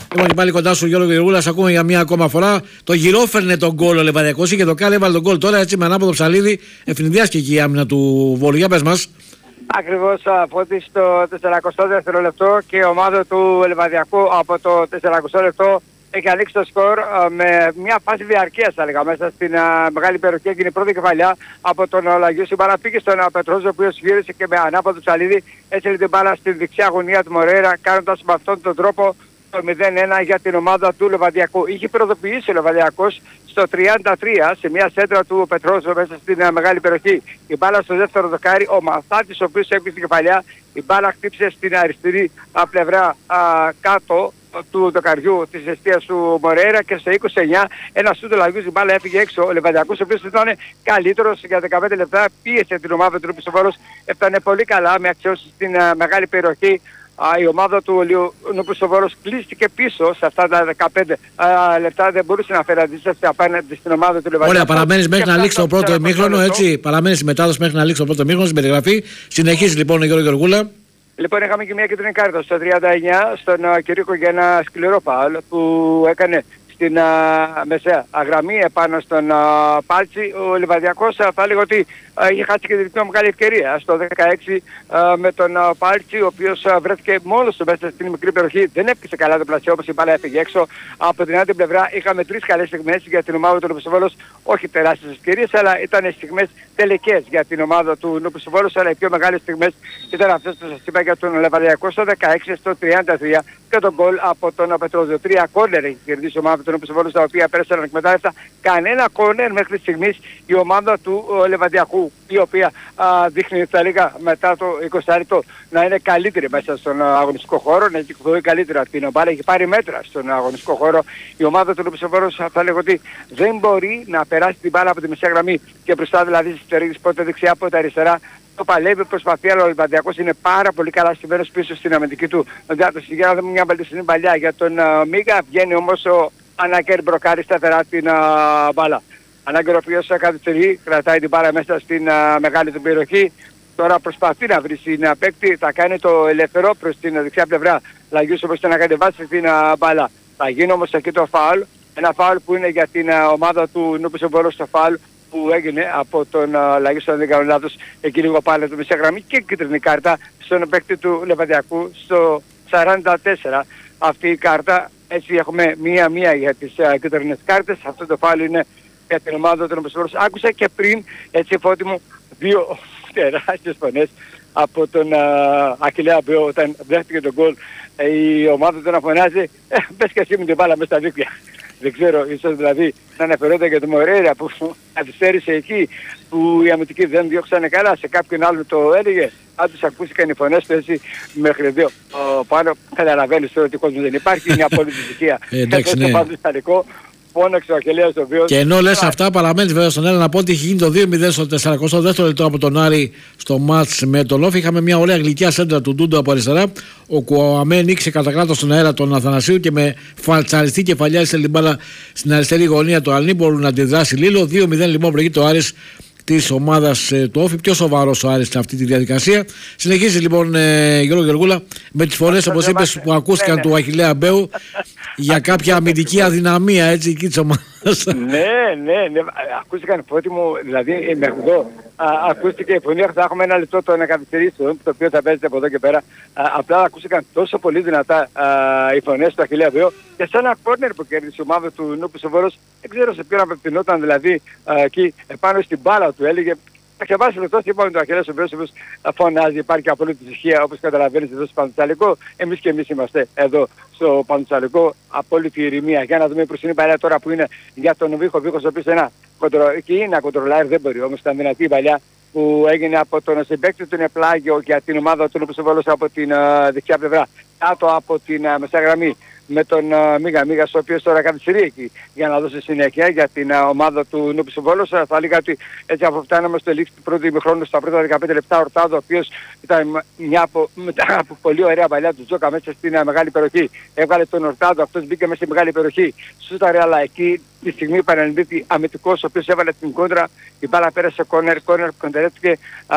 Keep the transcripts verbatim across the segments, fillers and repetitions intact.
Είμαστε και πάλι κοντά σου Γιώργο Γεωργούλα, ακούμε για μία ακόμα φορά. Το γυρόφερνε τον γκολ ο Λεβαδιακός και το κάνει, έβαλε τον γκολ τώρα έτσι με ανάποδο ψαλίδι. Ευνηδιάστηκε και η άμυνα του Βόλου. Για πες μας. Ακριβώς, Φώτη, στο τεσσαρακοστό δεύτερο λεπτό και η ομάδα του Λεβαδιακού από το τεσσαρακοστό λεπτό έχει ανοίξει το σκορ με μια φάση διαρκείας, θα λέγαμε, μέσα στην uh, μεγάλη περιοχή. Έγινε η πρώτη κεφαλιά από τον Λαγιώση. Η μπάλα πήγε στον uh, Πετρόζο, ο οποίος γύρισε και με ανάποδο ψαλίδι έστειλε την μπάλα στην δεξιά γωνία του Μορέρα, κάνοντας με αυτόν τον τρόπο το μηδέν ένα για την ομάδα του Λεβαδιακού. Είχε προειδοποιήσει ο Λεβαδιακός στο τριάντα τρία σε μια σέντρα του Πετρόζο μέσα στην uh, μεγάλη περιοχή. Η μπάλα στο δεύτερο δοκάρι, ο Μαθάτης, ο οποίος έπισε την κεφαλιά, η μπάλα χτύπησε στην αριστερή uh, πλευρά uh, κάτω του δοκαριού της εστίας του Μορέρα και στο είκοσι εννιά ένα σούτ του Λαγιούς, η μπάλα έφυγε έξω. Ο Λεβαδιακός, ο οποίος ήταν καλύτερος για δεκαπέντε λεπτά, πίεσε την ομάδα του Νουπισοφόρος, έφτανε πολύ καλά με αξιώσεις στην uh, μεγάλη περιοχή. Uh, η ομάδα του Νουπισοφόρος κλείστηκε πίσω σε αυτά τα δεκαπέντε uh, λεπτά, δεν μπορούσε να φέρει αντίσταση απέναντι στην ομάδα του Λεβαδιακού. Ωραία, παραμένεις μέχρι να λήξει το πρώτο ημίχρονο, έτσι. Παραμένεις η μετάδοση μέχρι να λήξει το πρώτο ημίχρονο στην περιγραφή. Συνεχίζει λοιπόν ο Γιώργο Γεωργούλα. Λοιπόν, είχαμε και μια κίτρινη κάρτα στο τριάντα εννιά στον uh, Κυρίκο για ένα σκληρό φάουλ που έκανε στην uh, μεσαία γραμμή επάνω στον uh, Πάλτσι. Ο Λιβαδιακός uh, θα έλεγα ότι uh, είχε χάσει και την πιο μεγάλη ευκαιρία στο δεκαέξι uh, με τον uh, Πάλτσι, ο οποίος uh, βρέθηκε μόνος του μέσα στην μικρή περιοχή. Δεν έπισε καλά το πλασιό, όπως η μπάλα έφυγε έξω. Από την άλλη πλευρά είχαμε τρεις καλές στιγμές για την ομάδα του Νουπισοβόλος, όχι τεράστιες ευκαιρίες, αλλά ήταν στιγμές τελικές για την ομάδα του Νουπισοβόλος, αλλά οι πιο μεγάλες στιγμές ήταν αυτές που σας είπα για τον Λεβαδιακό στο δεκαέξι, στο τριάντα τρία και τον γκολ από τον Πετρόζιο. Τρία κόρνερ έχει κερδίσει η ομάδα του Νουπισοβόλου, τα οποία πέρασαν ανεκμετάλλευτα. Κανένα κόρνερ μέχρι στιγμής η ομάδα του Λεβαδιακού, η οποία α, δείχνει θα λέγα μετά το εικοστό λεπτό να είναι καλύτερη μέσα στον αγωνιστικό χώρο, να κυκλοφορεί καλύτερα την μπάλα, έχει πάρει μέτρα στον αγωνιστικό χώρο. Η ομάδα του Νουπισοβόλου θα λέγω ότι δεν μπορεί να περάσει την μπάλα από τη μεσαία γραμμή και μπροστά, δηλαδή στις τερίγες, πότε δεξιά, πότε αριστερά. Το παλεύει, προσπαθεί, αλλά ο Λεβαδιακός είναι πάρα πολύ καλά στημένος πίσω στην αμυντική του διάταση. Για να δούμε μια βελτιστική παλιά για τον uh, Μίγα, βγαίνει όμως ο Ανάκερ, μπροκάρει σταθερά την uh, μπάλα. Ανάκερ, ο οποίος καθυστερεί, κρατάει την μπάλα μέσα στην uh, μεγάλη του περιοχή. Τώρα προσπαθεί να βρει την uh, παίκτη, θα κάνει το ελεύθερο προς την uh, δεξιά πλευρά. Λαγιούς, όπως να κατεβάσει την uh, μπάλα. Θα γίνει όμως εκεί το φάουλ, ένα φάουλ που είναι για την uh, ομάδα του Νουπισοβόλου, στο φάουλ που έγινε από τον uh, Λαγιούς, αν δεν κάνω λάθος, εκεί λίγο πάλι του μεσαία γραμμή, και κίτρινη κάρτα στον παίκτη του Λεβαδιακού στο σαράντα τέσσερα. Αυτή η κάρτα, έτσι έχουμε μία-μία για τις uh, κίτρινες κάρτες. Αυτό το φάουλ είναι για την ομάδα του Νουπισοβόλου. Άκουσα και πριν, έτσι Φώτη μου, δύο τεράστιες φωνές από τον uh, Αχιλλέα Μπέο όταν δέχτηκε τον γκολ. Η ομάδα του να φωνάζει, ε, πες και εσύ με την μπάλα μέσα στα δίκτυα. Δεν ξέρω, ίσως δηλαδή να αναφερόνται για τον Μορέρα που καθυστέρησε εκεί, που οι αμυντικοί δεν διώξανε καλά, σε κάποιον άλλο το έλεγε. Αν τους ακούστηκαν οι φωνές του έτσι μέχρι εδώ πάνω, καταλαβαίνεις τώρα ότι ο κόσμος δεν υπάρχει, είναι απόλυτη ησυχία. Εντάξει, ναι. Φώναξε ο Αχιλλέας ο οποίος... Και ενώ λες αυτά, παραμένεις βέβαια στον ένα να πω ότι έχει γίνει το δύο μηδέν στο σαράντα δεύτερο λεπτό από τον Άρη στο μάτς με τον Όφη. Είχαμε μια ωραία γλυκιά σέντρα του Ντούντο από αριστερά. Ο Κουαμέ νίξε κατά κράτος στον αέρα τον Αθανασίου και με φαλτσαριστή κεφαλιά έστειλε την μπάλα στην αριστερή γωνία του Αλνί. Μπορούν να αντιδράσει Λίλο. δύο μηδέν λοιπόν προηγείται το Άρης της ομάδας ε, του Όφη. Πιο σοβαρός ο Άρης σε αυτή τη διαδικασία. Συνεχίζει λοιπόν ε, Γιώργο Γεωργούλα με τις φωνές, όπως είπες, που ακούστηκαν ναι, ναι. του Αχιλλέα Μπέου για κάποια αμυντική αδυναμία, έτσι, εκεί της ομάδας. Ναι, ναι, ναι, ακούστηκαν Φώτη μου, δηλαδή μέχρι εδώ ακούστηκε η φωνή, θα έχουμε ένα λεπτό το να καθυστερήσουμε, το οποίο θα παίζεται από εδώ και πέρα. Α, απλά ακούστηκαν τόσο πολύ δυνατά α, οι φωνές του Αχιλλέα Μπέου και σαν ένα κόρνερ που κέρδισε η ομάδα του Νουπισοβόλου, δεν ξέρω σε ποιον απευθυνόταν, δηλαδή α, εκεί επάνω στην μπάλα του έλεγε. Θα ξεβάσει λεπτό και είπαμε τον Αχιλλέα ο οποίος φωνάζει, υπάρχει απόλυτη ησυχία, όπως καταλαβαίνεις εδώ στο Παντσαλικό. Εμείς και εμείς είμαστε εδώ στο Παντσαλικό, απόλυτη ηρεμία. Για να δούμε προς την παλιά τώρα που είναι για τον Βίχο. Βίχος ο οποίος ένα κοντρο... και είναι ένα κοντρολάρι, δεν μπορεί όμως, ήταν δυνατή η παλιά που έγινε από τον συμπαίκτη του, είναι πλάγιο για την ομάδα του Νουπισοβόλου από την uh, δεξιά πλευρά, κάτω από την uh, μεσαία γραμμή. Με τον uh, Μίγα Μίγα, ο οποίος τώρα καθυστερεί εκεί για να δώσει συνέχεια για την uh, ομάδα του Νουπισοβόλου. Θα έλεγα ότι έτσι αφού φτάναμε στο λήξη του πρώτου ημιχρόνου στα πρώτα δεκαπέντε λεπτά, ο Ορτάδο, ο οποίος ήταν μια από, μετά από πολύ ωραία παλιά του Τζόκα μέσα στην uh, μεγάλη περιοχή. Έβγαλε τον Ορτάδο, αυτός μπήκε μέσα στη μεγάλη περιοχή. Σούταρε, αλλά εκεί τη στιγμή παρενδύθη αμυντικός, ο οποίος έβαλε την κόντρα. Η μπάλα πέρασε κόρνερ, κόρνερ, κοντερέτηκε.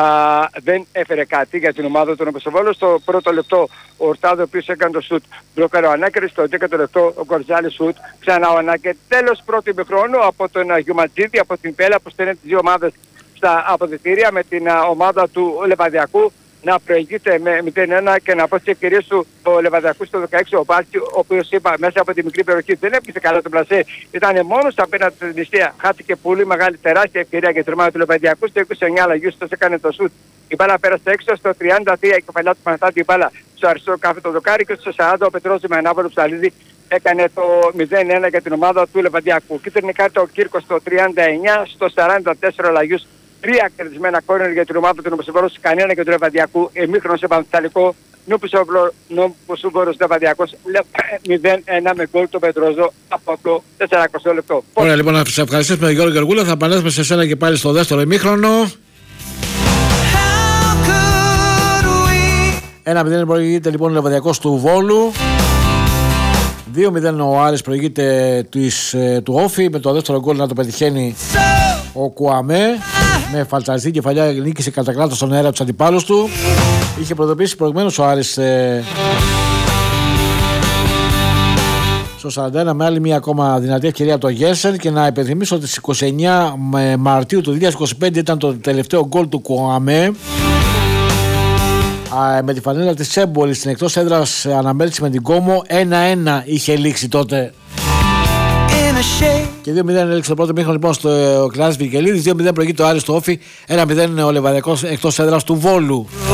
Δεν έφερε κάτι για την ομάδα του Νουπισοβόλου. Στο πρώτο λεπτό ο Ορτάδο, ο οποίος έκανε το σουτ, μπλοκάρε ο Ανάκερης. Στο στο δέκατο λεπτό ο Γκορζάλη Σουτ ξανά και τέλος πρώτου ημιχρόνου από τον Γιουματζίδη, από την Πέλα που στέλνει τις δύο ομάδες στα αποδυτήρια με την ομάδα του Λεβαδιακού να προηγείται με μηδέν ένα και να πω στις ευκαιρίες του ο Λεβαδιακού στο δεκαέξι ο Πάλτσι, ο οποίος είπα μέσα από τη μικρή περιοχή δεν έπαιξε καλά τον πλασέ, ήταν μόνος απέναντι στην νηστεία, χάθηκε πολύ μεγάλη τεράστια ευκαιρία για την ομάδα του Λεβαδιακού. Στο είκοσι εννιά Λαγιούστος έκανε το σουτ, η μπάλα πέρασε έξω, στο τριάντα τρία η κεφαλιά του Παναθάτη η μπάλα στο αριστερό κάθετο δοκάρι και στο σαράντα ο Πετρόζη με ανάβολο ψαλίδι έκανε το μηδέν ένα για την ομάδα του Λεβαδιακού. Κίτρινη κάρτα ο Κύρκος στο τριάντα εννιά, στο σαράντα τέσσερα Λαγιούς. Τρία κερδισμένα κόρνερ για την ομάδα του Νομοσυμβόρους, κανένα και του Λεβαδιακού. Εμίχρονο σε πανθαλικό, Νοπουσούμπορος Λεβαδιακός μηδέν ένα με γκολ του Πετρόζο από το σαράντα λεπτό. Ωραία, λοιπόν, να σε ευχαριστήσουμε Γιώργο Γεργούλα. Θα επανέλθουμε σε σένα και πάλι στο δεύτερο ημίχρονο. ένα μηδέν προηγείται λοιπόν ο Λεβαδιακός του Βόλου. δύο μηδέν ο Άρης προηγείται της, του Όφη, με το δεύτερο γκολ να το πετυχαίνει ο Κουαμέ με φαλτσαζή κεφαλιά, νίκησε κατά κράτος στον αέρα τους αντιπάλους του. Είχε προειδοποιήσει προηγουμένως ο Άρης ε, στο σαράντα ένα με άλλη μια ακόμα δυνατή ευκαιρία από το Γέρσεν. Και να υπενθυμίσω ότι στις είκοσι εννιά Μαρτίου του δύο χιλιάδες είκοσι πέντε ήταν το τελευταίο γκολ του Κουαμέ με τη φανέλα της Έμπολης στην εκτός έδρας αναμέτρηση με την Κόμο. ένα ένα είχε λήξει τότε. Και δύο μηδέν έληξε το πρώτο μήχρονο λοιπόν στο Κλάρις Βικελίδης. δύο μηδέν προηγείται το Άρης στο Όφι. ένα μηδέν ο Λεβαδιακός εκτός έδρας του Βόλου.